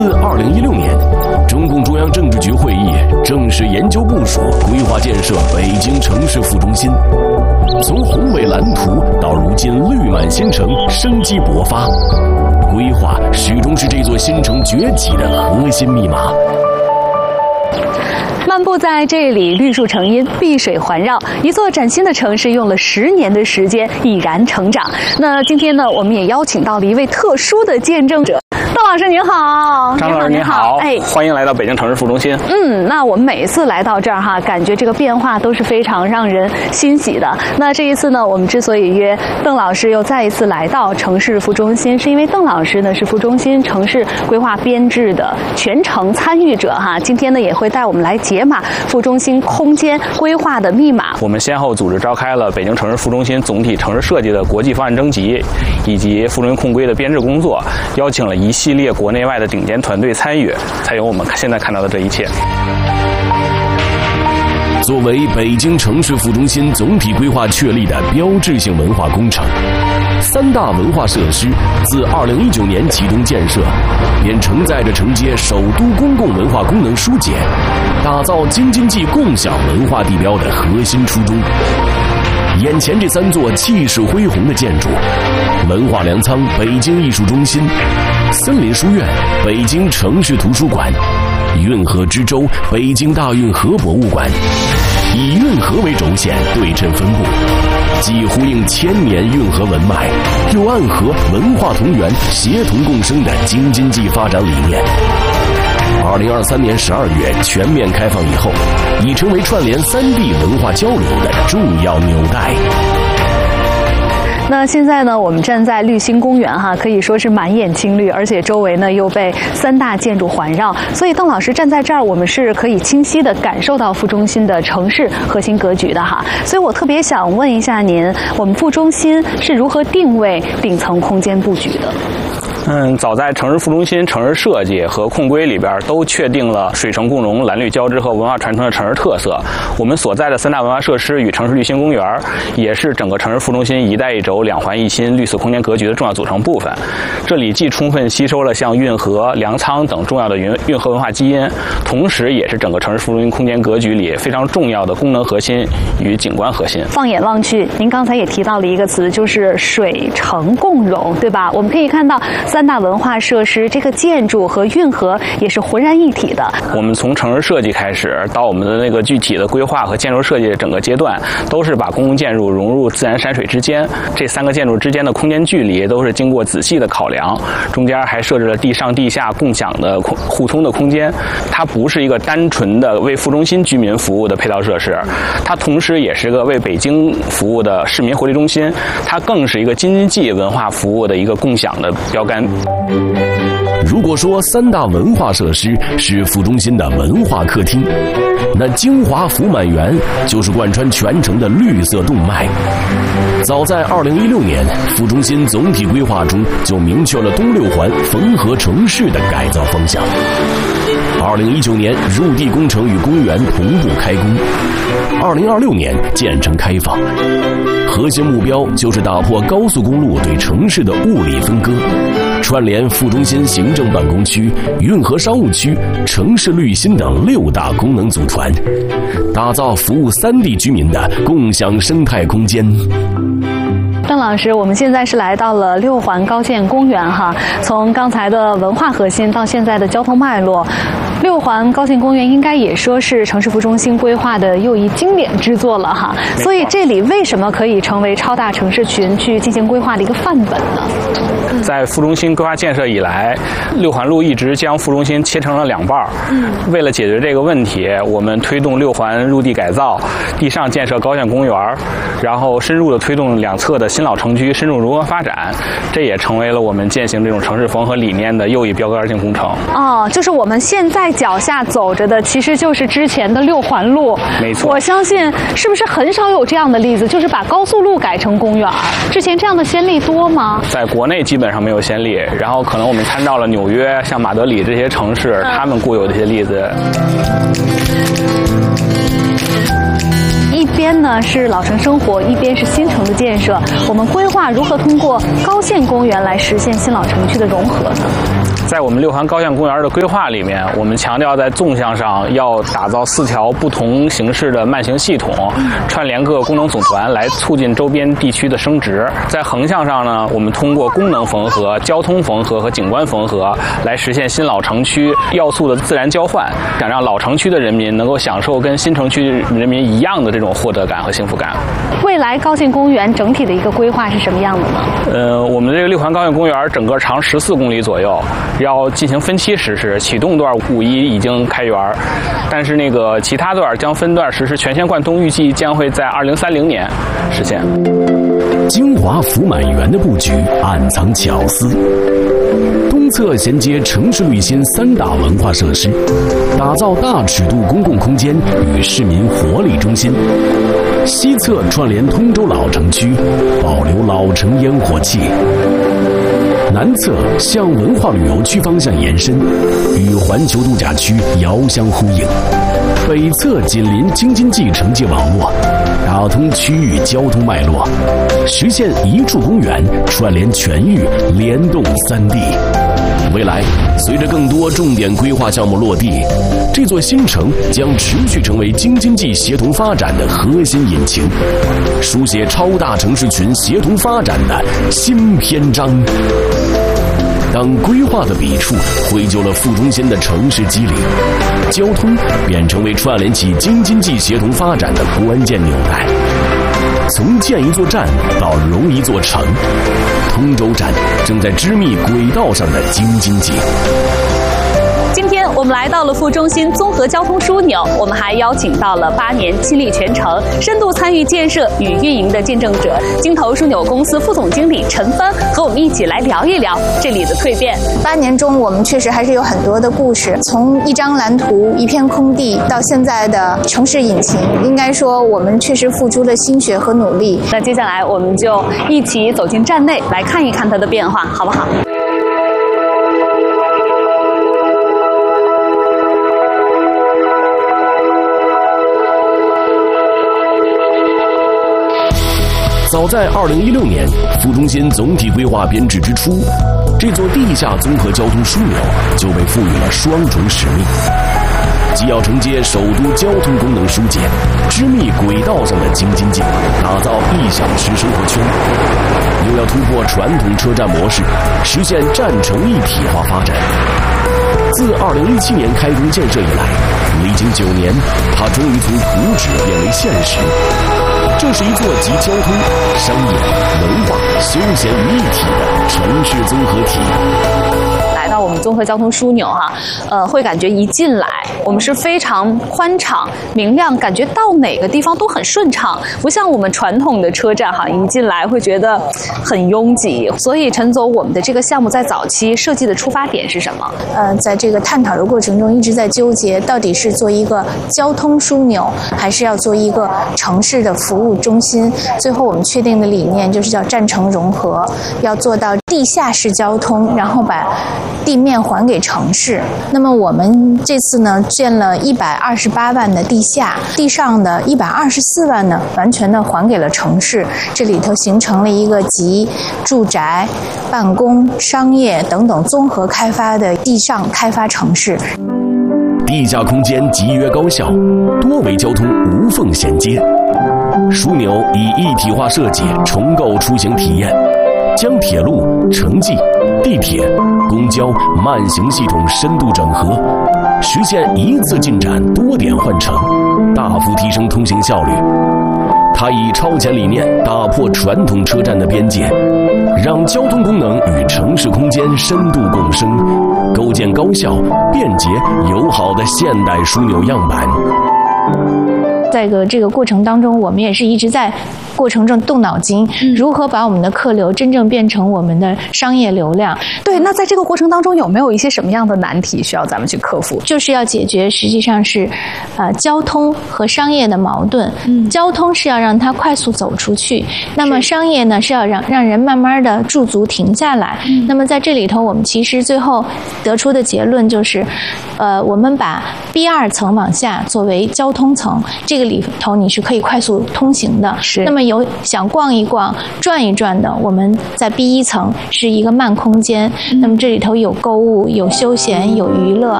自2016年，中共中央政治局会议正式研究部署规划建设北京城市副中心。从宏伟蓝图到如今绿满新城，生机勃发，规划始终是这座新城崛起的核心密码。 漫步在这里，绿树成荫，碧水环绕，一座崭新的城市用了10年的时间已然成长。那今天呢，我们也邀请到了一位特殊的见证者。邓老师您好， 张老师您好，欢迎来到北京城市副中心。 那我们每一次来到这儿哈，感觉这个变化都是非常让人欣喜的。那这一次呢，我们之所以约邓老师又再一次来到城市副中心，是因为邓老师呢是副中心城市规划编制的全程参与者哈。今天呢也会带我们来解码副中心空间规划的密码。 我们先后组织召开了北京城市副中心总体城市设计的国际方案征集，以及副中心控规的编制工作，邀请了一系列国内外的顶尖团队参与，才有我们现在看到的这一切。 作为北京城市副中心总体规划确立的标志性文化工程，3大文化设施自2019年启动建设，便承载着承接首都公共文化功能疏解，打造京津冀共享文化地标的核心初衷。眼前这3座气势恢宏的建筑，文化粮仓北京艺术中心、森林书院北京城市图书馆、运河之洲北京大运河博物馆，以运河为轴线对称分布，既呼应1000年运河文脉，又暗合文化同源协同共生的京津冀发展理念。2023年12月全面开放以后，已成为串联3地文化交流的重要纽带。 那现在呢，我们站在绿心公园哈，可以说是满眼青绿，而且周围呢又被3大建筑环绕，所以邓老师站在这儿，我们是可以清晰地感受到副中心的城市核心格局的哈。所以我特别想问一下您，我们副中心是如何定位顶层空间布局的？ 早在城市副中心城市设计和控规里边都确定了水城共融、蓝绿交织和文化传承的城市特色。我们所在的3大文化设施与城市绿心公园，也是整个城市副中心一带一轴2环1心绿色空间格局的重要组成部分。这里既充分吸收了像运河、粮仓等重要的运河文化基因，同时也是整个城市副中心空间格局里非常重要的功能核心与景观核心。 放眼望去，您刚才也提到了一个词，就是水城共融，对吧？我们可以看到3大文化设施，这个建筑和运河也是浑然一体的。 我们从城市设计开始，到我们的那个具体的规划和建筑设计的整个阶段，都是把公共建筑融入自然山水之间。这3个建筑之间的空间距离都是经过仔细的考量，中间还设置了地上地下共享的互通的空间。它不是一个单纯的为副中心居民服务的配套设施，它同时也是个为北京服务的市民活力中心，它更是一个京津冀文化服务的一个共享的标杆。 如果说3大文化设施是副中心的文化客厅，那京华福满园就是贯穿全城的绿色动脉。早在2016年，副中心总体规划中就明确了东6环缝合城市的改造方向。2019年入地工程与公园同步开工，2026年建成开放。核心目标就是打破高速公路对城市的物理分割，串联副中心行政办公区、运河商务区、城市绿心等6大功能组团，打造服务3地居民的共享生态空间。 邓老师，我们现在是来到了6环高建公园哈。从刚才的文化核心到现在的交通脉络，6环高建公园应该也说是城市副中心规划的又一经典之作了哈。所以这里为什么可以成为超大城市群去进行规划的一个范本呢？ 在副中心规划建设以来，6环路一直将副中心切成了2半。为了解决这个问题，我们推动6环入地改造，地上建设高建公园，然后深入的推动2侧的新老城区深入融合发展，这也成为了我们践行这种城市缝合理念的又一标杆性工程。 就是我们现在脚下走着的，其实就是之前的6环路。 没错， 我相信是不是很少有这样的例子，就是把高速路改成公园？之前这样的先例多吗？在国内基本上没有先例，然后可能我们参照了纽约、像马德里这些城市，他们固有的一些例子。一边边呢是老城生活，一边是新城的建设。我们规划如何通过高线公园来实现新老城区的融合呢？ 在我们6环高线公园的规划里面，我们强调在纵向上要打造4条不同形式的慢行系统，串联各功能总团来促进周边地区的升值。在横向上呢，我们通过功能缝合、交通缝合和景观缝合来实现新老城区要素的自然交换，想让老城区的人民能够享受跟新城区人民一样的这种获得感和幸福感。 未来高线公园整体的一个规划是什么样的呢？ 我们这个6环高线公园整个长14公里左右，要进行分期实施。启动段5.1已经开园，但是其他段将分段实施全线贯通，预计将会在2030年实现。 精华福满园的布局暗藏巧思，东侧衔接城市绿心3大文化设施，打造大尺度公共空间与市民活力中心；西侧串联通州老城区，保留老城烟火气；南侧向文化旅游区方向延伸，与环球度假区遥相呼应；北侧紧邻京津冀城际网络，打通区域交通脉络，实现一处公园串联全域，联动3地。未来，随着更多重点规划项目落地，这座新城将持续成为京津冀协同发展的核心引擎，书写超大城市群协同发展的新篇章。当规划的笔触绘就了副中心的城市肌理，交通便成为串联起京津冀协同发展的关键纽带。从建一座站到融一座城，通州站正在织密轨道上的京津冀。 今天我们来到了副中心综合交通枢纽，我们还邀请到了8年亲历全程、深度参与建设与运营的见证者京投枢纽公司副总经理陈帆，和我们一起来聊一聊这里的蜕变。 8年中，我们确实还是有很多的故事，从一张蓝图、一片空地到现在的城市引擎，应该说我们确实付出了心血和努力。 那接下来我们就一起走进站内，来看一看它的变化，好不好？ 早在2016年，副中心总体规划编制之初，这座地下综合交通枢纽就被赋予了双重使命，既要承接首都交通功能疏解，织密轨道上的京津冀，打造1小时生活圈，又要突破传统车站模式，实现站城一体化发展。自2017年开工建设以来，历经9年，它终于从图纸变为现实。这是一座集交通、商业、文化、休闲于一体的城市综合体。 来到我们综合交通枢纽会感觉一进来，我们是非常宽敞、明亮，感觉到哪个地方都很顺畅，不像我们传统的车站一进来会觉得很拥挤。所以陈总，我们的这个项目在早期设计的出发点是什么？ 在这个探讨的过程中，一直在纠结到底是做一个交通枢纽，还是要做一个城市的服务中心。最后我们确定的理念就是叫站城融合，要做到地下式交通，然后把地面还给城市。那么我们这次呢，建了128万的地下，地上的124万呢，完全的还给了城市。这里头形成了一个集住宅、办公、商业等等综合开发的地上开发城市。 地下空间集约高效，多维交通无缝衔接。枢纽以一体化设计重构出行体验，将铁路、城际、地铁、公交、慢行系统深度整合，实现一次进展、多点换乘，大幅提升通行效率。它以超前理念打破传统车站的边界，让交通功能与城市空间深度共生，构建高效、便捷、友好的现代枢纽样板。 在这个过程当中，我们也是一直在过程中动脑筋，如何把我们的客流真正变成我们的商业流量。 对，那在这个过程当中有没有一些什么样的难题需要咱们去克服？ 就是要解决实际上是交通和商业的矛盾。交通是要让它快速走出去，那么商业呢是要让人慢慢的驻足停下来。那么在这里头，我们其实最后得出的结论就是，我们把 B2 层往下作为交通层，这个里头你是可以快速通行的。 是。 那么有想逛一逛、转一转的，我们在 B1 层是一个慢空间。那么这里头有购物、有休闲、有娱乐，